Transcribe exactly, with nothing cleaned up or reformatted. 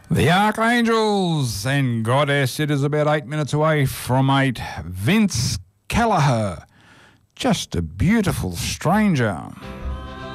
The Archangels and Goddess. It is about eight minutes away from eight. Vince Kelleher, just a beautiful stranger.